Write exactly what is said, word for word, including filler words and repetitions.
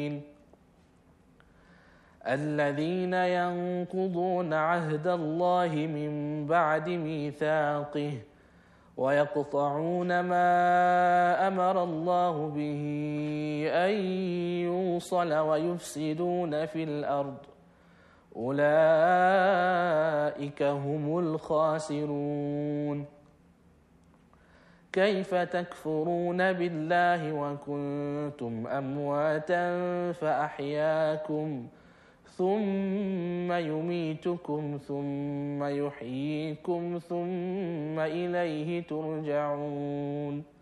الذين ينقضون عهد الله من بعد ميثاقه ويقطعون ما أمر الله به أن يوصل ويفسدون في الأرض أولئك هم الخاسرون. كيف تكفرون بالله وكنتم أمواتا فأحياكم ثم يميتكم ثم يحييكم ثم إليه ترجعون.